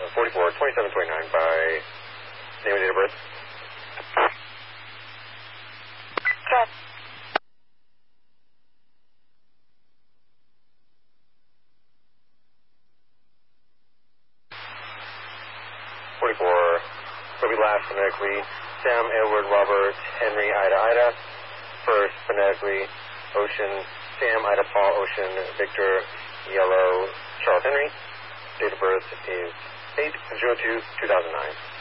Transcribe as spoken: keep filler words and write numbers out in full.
forty-four, twenty-seven, twenty-nine by name and date of birth. Good. forty-four, will be last phonetically, Sam, Edward, Robert, Henry, Ida, Ida. First phonetically, Ocean, Sam, Ida, Paul, Ocean, Victor, Yellow, Charles Henry. Date of birth is eight oh two, two thousand nine.